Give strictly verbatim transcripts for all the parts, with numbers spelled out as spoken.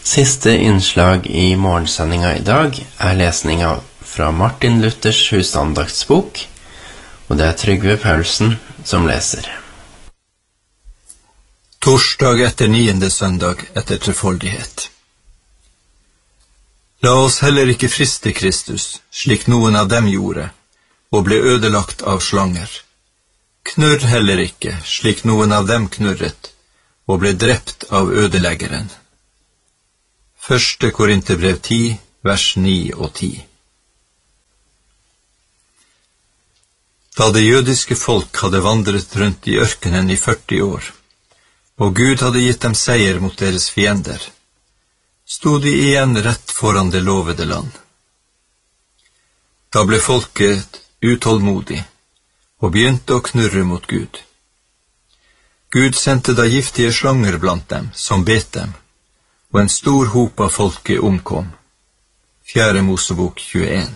Siste innslag i morgensendinga i dag er lesninga fra Martin Luthers husandaktsbok, og det er Trygve Paulsen som leser. Torsdag etter niende søndag etter trefoldighet. La oss heller ikke friste Kristus, slik noen av dem gjorde, og ble ødelagt av slanger. Knurr heller ikke, slik noen av dem knurret, og ble drept av ødeleggeren. Første Korinterbrev ti, vers ni og ti. Da det jødiske folk hadde vandret rundt i ørkenen i førti år, og Gud hadde gitt dem seier mot deres fiender, stod de igjen rett foran det lovede land. Da ble folket utålmodig, og begynte å knurre mot Gud. Gud sendte da giftige slanger blant dem, som bet dem, og en stor hop av folket omkom. Fjerde Mosebok tjueen.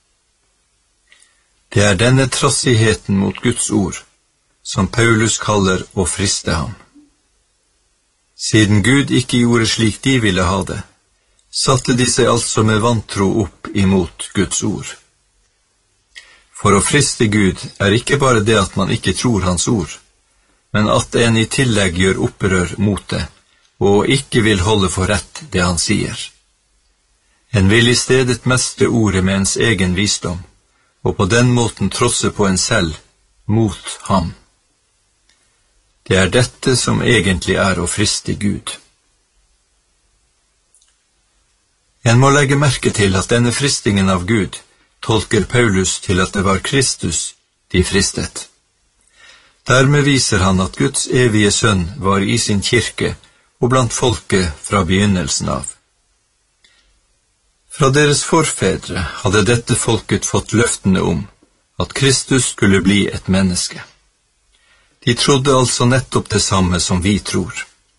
Det er denne trassigheten mot Guds ord, som Paulus kaller å friste ham. Siden Gud ikke gjorde slik de ville ha det, satte de seg altså med vantro opp imot Guds ord. For å friste Gud er ikke bare det at man ikke tror hans ord, men at en i tillegg gjør opprør mot det, og ikke vil holde for rett det han sier. En vil i stedet mestre ordet med ens egen visdom, og på den måten trosse på en selv, mot ham. Det er dette som egentlig er å friste Gud. En må legge merke til at denne fristingen av Gud tolker Paulus til at det var Kristus de fristet. Dermed viser han at Guds evige sønn var i sin kirke og blant folket fra begynnelsen av. Fra deres forfedre hadde dette folket fått løftene om at Kristus skulle bli et menneske. De trodde altså nettopp det samme som vi tror.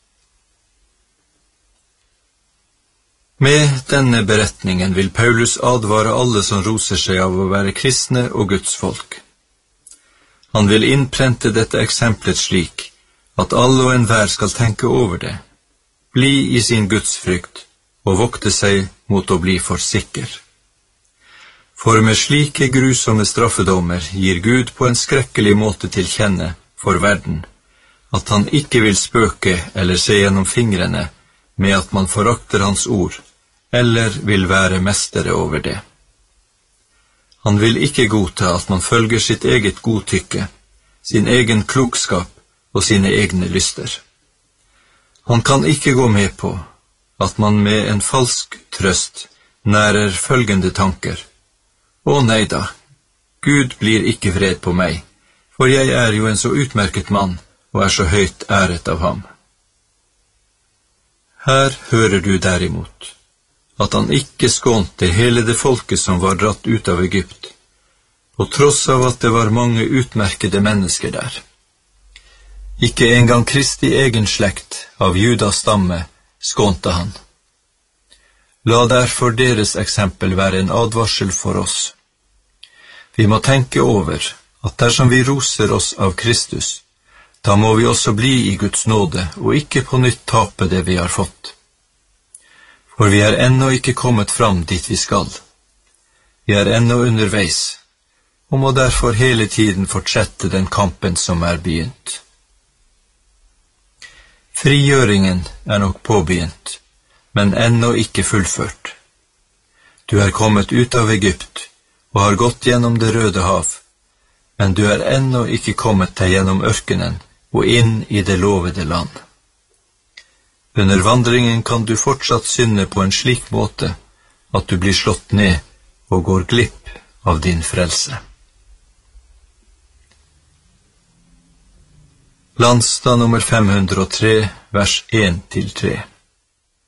Med denne beretningen vil Paulus advare alle som roser seg av å være kristne og Guds folk. Han vil innprente dette eksemplet slik at alle og enhver skal tenke over det, bli i sin gudsfrykt og vokte seg mot å bli for sikker. For med slike grusomme straffedommer gir Gud på en skrekkelig måte til kjenne for verden at han ikke vil spøke eller se gjennom fingrene med at man forakter hans ord eller vil være mestere over det. Han vil ikke godta at man følger sitt eget godtykke, sin egen klokskap og sine egne lyster. Han kan ikke gå med på at man med en falsk trøst nærer følgende tanker. Å nei da, Gud blir ikke vred på meg, for jeg er jo en så utmerket mann og er så høyt æret av ham. Her hører du derimot at han ikke skånte hele det folket som var dratt ut av Egypt, på tross av at det var mange utmerkede mennesker der. Ikke engang Kristi egen slekt av Judas stamme skånte han. La derfor deres eksempel være en advarsel for oss. Vi må tenke over at dersom vi roser oss av Kristus, da må vi også bli i Guds nåde og ikke på nytt tape det vi har fått. For vi er ennå ikke kommet fram dit vi skal. Vi er ennå underveis, og må derfor hele tiden fortsette den kampen som er begynt. Frigjøringen er nok påbegynt, men ennå ikke fullført. Du er kommet ut av Egypt og har gått gjennom det røde hav, men du er ennå ikke kommet deg gjennom ørkenen og inn i det lovede land. Under vandringen kan du fortsatt synde på en slik måte at du blir slått ned og går glipp av din frelse. Landstad nummer fem hundre og tre, vers en til tre.